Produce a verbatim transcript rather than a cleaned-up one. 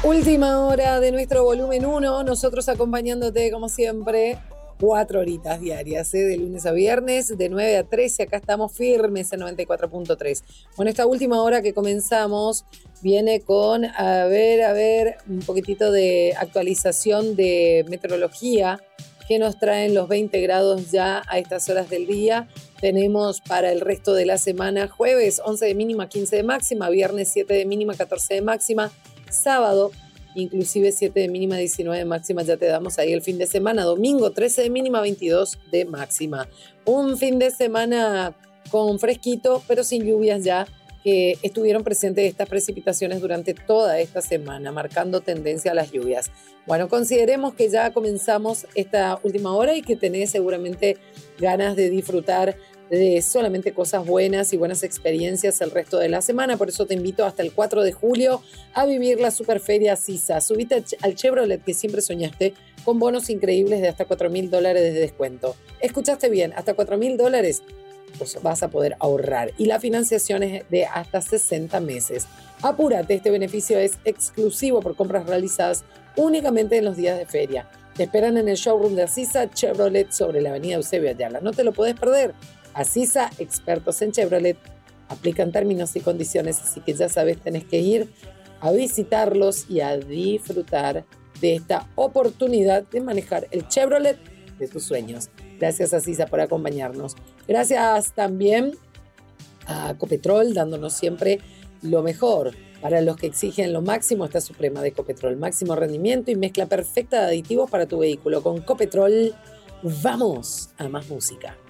Última hora de nuestro volumen uno, nosotros acompañándote como siempre, cuatro horitas diarias, ¿eh? De lunes a viernes, de nueve a trece, acá estamos firmes en noventa y cuatro punto tres. Bueno, esta última hora que comenzamos viene con, a ver, a ver, un poquitito de actualización de meteorología que nos traen los veinte grados ya a estas horas del día. Tenemos para el resto de la semana jueves once de mínima, quince de máxima, viernes siete de mínima, catorce de máxima, sábado inclusive siete de mínima, diecinueve de máxima, ya te damos ahí el fin de semana. Domingo trece de mínima, veintidós de máxima. Un fin de semana con fresquito, pero sin lluvias ya, que estuvieron presentes estas precipitaciones durante toda esta semana, marcando tendencia a las lluvias. Bueno, consideremos que ya comenzamos esta última hora y que tenés seguramente ganas de disfrutar de solamente cosas buenas y buenas experiencias el resto de la semana. Por eso te invito hasta el cuatro de julio a vivir la Superferia Sisa. Subite al Chevrolet que siempre soñaste con bonos increíbles de hasta cuatro mil dólares de descuento. ¿Escuchaste bien? Hasta cuatro mil dólares pues vas a poder ahorrar. Y la financiación es de hasta sesenta meses. Apúrate, este beneficio es exclusivo por compras realizadas únicamente en los días de feria. Te esperan en el showroom de Asisa Chevrolet sobre la avenida Eusebio Ayala. No te lo puedes perder. Asisa, expertos en Chevrolet, aplican términos y condiciones, así que ya sabes, tenés que ir a visitarlos y a disfrutar de esta oportunidad de manejar el Chevrolet de tus sueños. Gracias, Asisa, por acompañarnos. Gracias también a Copetrol, dándonos siempre lo mejor. Para los que exigen lo máximo, está Suprema de Copetrol. Máximo rendimiento y mezcla perfecta de aditivos para tu vehículo. Con Copetrol, vamos a más música.